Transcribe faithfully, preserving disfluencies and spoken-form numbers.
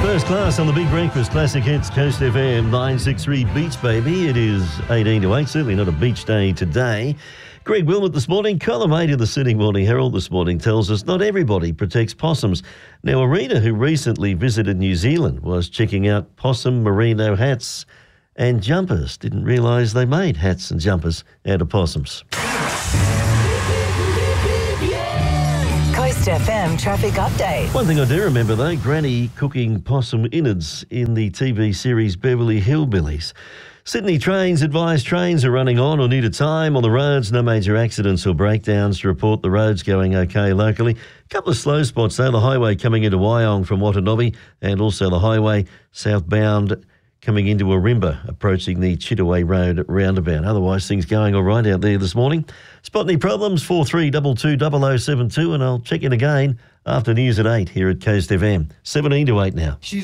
First class on the Big Breakfast Classic Hits, Coast F M nine sixty-three Beach Baby. It is eighteen to eight, certainly not a beach day today. Greg Wilmot this morning, column eight of the Sydney Morning Herald this morning tells us not everybody protects possums. Now, a reader who recently visited New Zealand was checking out possum merino hats and jumpers. Didn't realise they made hats and jumpers out of possums. Coast F M traffic update. One thing I do remember though, Granny cooking possum innards in the T V series Beverly Hillbillies. Sydney trains advise trains are running on or near to time on the roads. No major accidents or breakdowns to report. The roads going okay locally. A couple of slow spots though. The highway coming into Wyong from Watanabe and also the highway southbound coming into Arimba, approaching the Chittaway Road roundabout. Otherwise, things going all right out there this morning. Spot any problems? four three two two double oh seven two, and I'll check in again after news at eight here at Coast F M. seventeen to eight now. She's